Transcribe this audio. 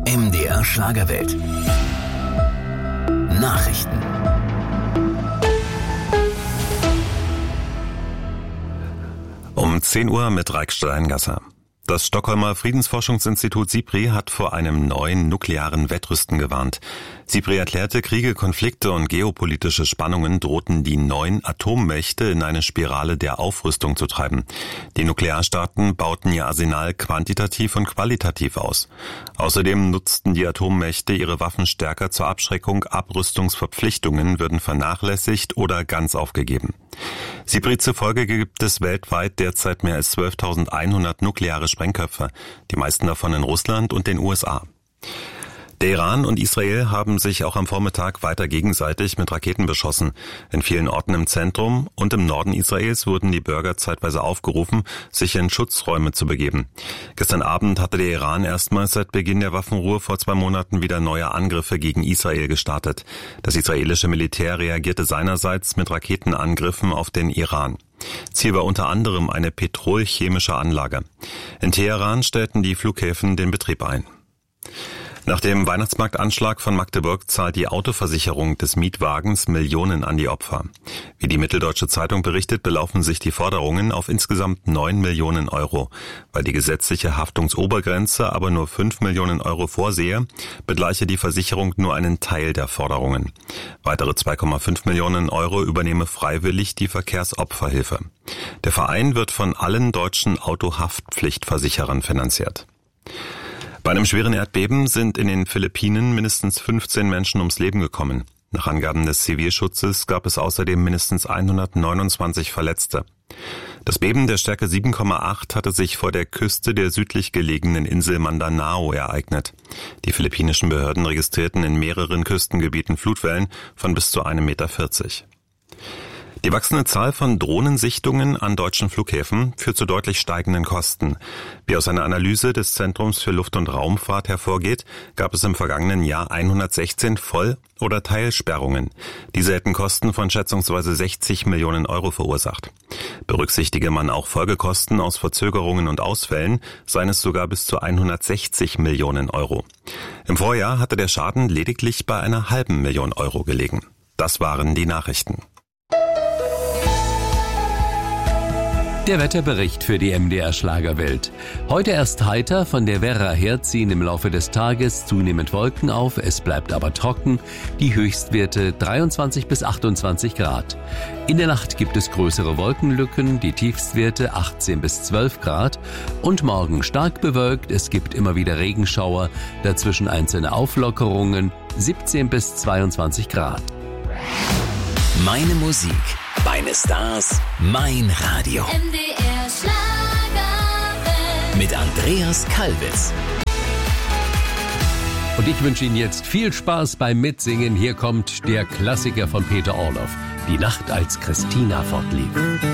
MDR Schlagerwelt. Nachrichten. Um 10 Uhr mit Raik Steingasser. Das Stockholmer Friedensforschungsinstitut SIPRI hat vor einem neuen nuklearen Wettrüsten gewarnt. SIPRI erklärte, Kriege, Konflikte und geopolitische Spannungen drohten die neuen Atommächte in eine Spirale der Aufrüstung zu treiben. Die Nuklearstaaten bauten ihr Arsenal quantitativ und qualitativ aus. Außerdem nutzten die Atommächte ihre Waffen stärker zur Abschreckung, Abrüstungsverpflichtungen würden vernachlässigt oder ganz aufgegeben. SIPRI zufolge gibt es weltweit derzeit mehr als 12.100 nukleare Sprengköpfe, die meisten davon in Russland und den USA. Der Iran und Israel haben sich auch am Vormittag weiter gegenseitig mit Raketen beschossen. In vielen Orten im Zentrum und im Norden Israels wurden die Bürger zeitweise aufgerufen, sich in Schutzräume zu begeben. Gestern Abend hatte der Iran erstmals seit Beginn der Waffenruhe vor 2 Monaten wieder neue Angriffe gegen Israel gestartet. Das israelische Militär reagierte seinerseits mit Raketenangriffen auf den Iran. Ziel war unter anderem eine petrolchemische Anlage. In Teheran stellten die Flughäfen den Betrieb ein. Nach dem Weihnachtsmarktanschlag von Magdeburg zahlt die Autoversicherung des Mietwagens Millionen an die Opfer. Wie die Mitteldeutsche Zeitung berichtet, belaufen sich die Forderungen auf insgesamt 9 Millionen Euro. Weil die gesetzliche Haftungsobergrenze aber nur 5 Millionen Euro vorsehe, begleiche die Versicherung nur einen Teil der Forderungen. Weitere 2,5 Millionen Euro übernehme freiwillig die Verkehrsopferhilfe. Der Verein wird von allen deutschen Autohaftpflichtversicherern finanziert. Bei einem schweren Erdbeben sind in den Philippinen mindestens 15 Menschen ums Leben gekommen. Nach Angaben des Zivilschutzes gab es außerdem mindestens 129 Verletzte. Das Beben der Stärke 7,8 hatte sich vor der Küste der südlich gelegenen Insel Mindanao ereignet. Die philippinischen Behörden registrierten in mehreren Küstengebieten Flutwellen von bis zu 1,40 Meter. Die wachsende Zahl von Drohnensichtungen an deutschen Flughäfen führt zu deutlich steigenden Kosten. Wie aus einer Analyse des Zentrums für Luft- und Raumfahrt hervorgeht, gab es im vergangenen Jahr 116 Voll- oder Teilsperrungen. Diese hätten Kosten von schätzungsweise 60 Millionen Euro verursacht. Berücksichtige man auch Folgekosten aus Verzögerungen und Ausfällen, seien es sogar bis zu 160 Millionen Euro. Im Vorjahr hatte der Schaden lediglich bei einer halben Million Euro gelegen. Das waren die Nachrichten. Der Wetterbericht für die MDR Schlagerwelt. Heute erst heiter, von der Werra her ziehen im Laufe des Tages zunehmend Wolken auf, es bleibt aber trocken, die Höchstwerte 23 bis 28 Grad. In der Nacht gibt es größere Wolkenlücken, die Tiefstwerte 18 bis 12 Grad und morgen stark bewölkt, es gibt immer wieder Regenschauer, dazwischen einzelne Auflockerungen, 17 bis 22 Grad. Meine Musik, meine Stars, mein Radio. MDR Schlagerwelt. Mit Andreas Kalbitz. Und ich wünsche Ihnen jetzt viel Spaß beim Mitsingen. Hier kommt der Klassiker von Peter Orloff. Die Nacht, als Christina fortlief.